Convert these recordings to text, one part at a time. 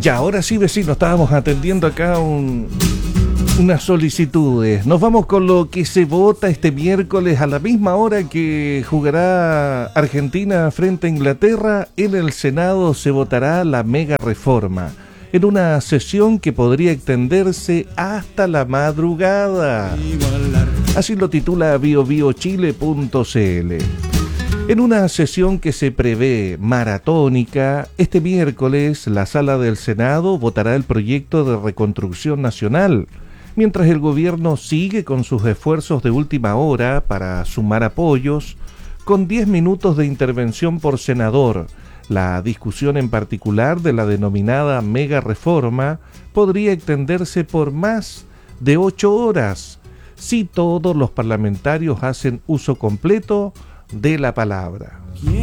Ya, ahora sí, vecino, estábamos atendiendo acá unas solicitudes. Nos vamos con lo que se vota este miércoles a la misma hora que jugará Argentina frente a Inglaterra. En el Senado se votará la mega reforma, en una sesión que podría extenderse hasta la madrugada. Así lo titula biobiochile.cl. En una sesión que se prevé maratónica, este miércoles la Sala del Senado votará el proyecto de reconstrucción nacional, mientras el gobierno sigue con sus esfuerzos de última hora para sumar apoyos, con 10 minutos de intervención por senador. La discusión en particular de la denominada mega reforma podría extenderse por más de 8 horas, si todos los parlamentarios hacen uso completo de la palabra.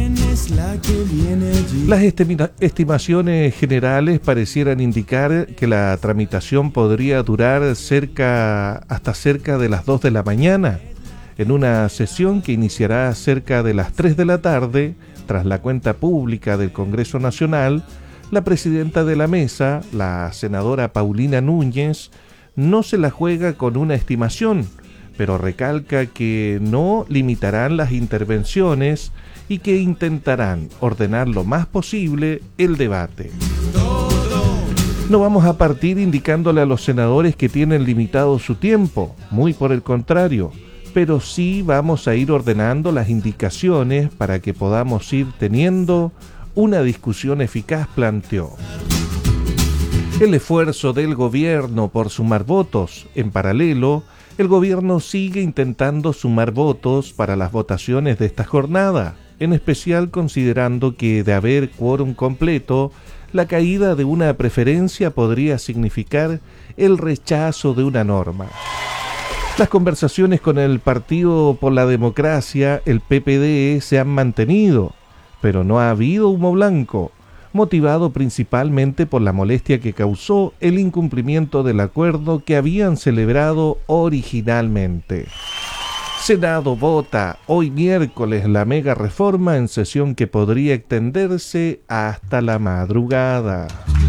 Las estimaciones generales parecieran indicar que la tramitación podría durar hasta cerca de las 2 de la mañana, en una sesión que iniciará cerca de las 3 de la tarde. Tras la cuenta pública del Congreso Nacional, la presidenta de la mesa, la senadora Paulina Núñez, no se la juega con una estimación, pero recalca que no limitarán las intervenciones y que intentarán ordenar lo más posible el debate. No vamos a partir indicándole a los senadores que tienen limitado su tiempo, muy por el contrario, pero sí vamos a ir ordenando las indicaciones para que podamos ir teniendo una discusión eficaz, planteó. El esfuerzo del gobierno por sumar votos. En paralelo, el gobierno sigue intentando sumar votos para las votaciones de esta jornada, en especial considerando que, de haber quórum completo, la caída de una preferencia podría significar el rechazo de una norma. Las conversaciones con el Partido por la Democracia, el PPD, se han mantenido, pero no ha habido humo blanco, motivado principalmente por la molestia que causó el incumplimiento del acuerdo que habían celebrado originalmente. Senado vota hoy miércoles la mega reforma en sesión que podría extenderse hasta la madrugada.